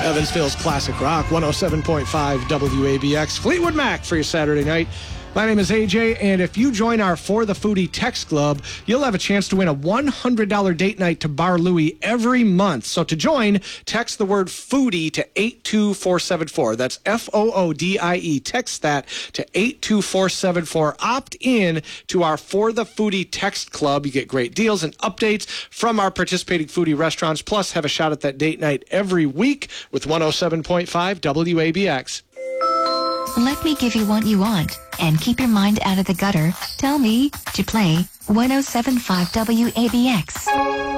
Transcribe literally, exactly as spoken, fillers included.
Evansville's classic rock, one oh seven point five W A B X. Fleetwood Mac for your Saturday night. My name is A J, and if you join our For the Foodie text club, you'll have a chance to win a one hundred dollars date night to Bar Louie every month. So to join, text the word foodie to eight two four seven four. That's F O O D I E. Text that to eight two four seven four. Opt in to our For the Foodie text club. You get great deals and updates from our participating foodie restaurants, plus have a shot at that date night every week with one oh seven point five W A B X. Let me give you what you want, and keep your mind out of the gutter. Tell me to play one oh seven point five W A B X.